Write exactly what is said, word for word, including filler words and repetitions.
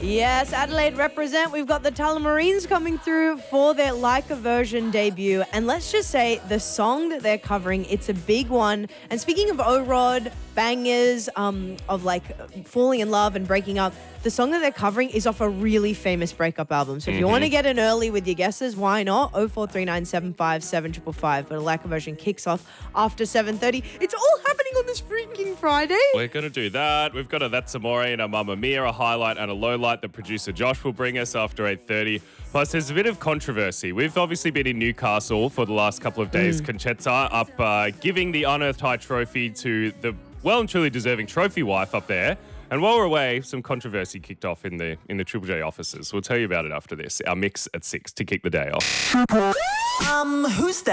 Yes, Adelaide represent. We've got the Tullamarines coming through for their Like a Version debut. And let's just say the song that they're covering, it's a big one. And speaking of O-Rod, bangers, um, of like falling in love and breaking up, the song that they're covering is off a really famous breakup album. So if mm-hmm. you want to get in early with your guesses, why not? oh four three nine seven five seven five five five. But a Like a Version kicks off after seven thirty. It's all happening on this freaking Friday. We're going to do that. We've got a That's Amore and a Mamma Mia, a highlight and a low light that producer Josh will bring us after eight thirty. Plus, there's a bit of controversy. We've obviously been in Newcastle for the last couple of days. Mm. Conchetta up uh, giving the Unearthed High trophy to the well and truly deserving trophy wife up there. And while we're away, some controversy kicked off in the in the Triple J offices. We'll tell you about it after this. Our mix at six to kick the day off. Um, who's that?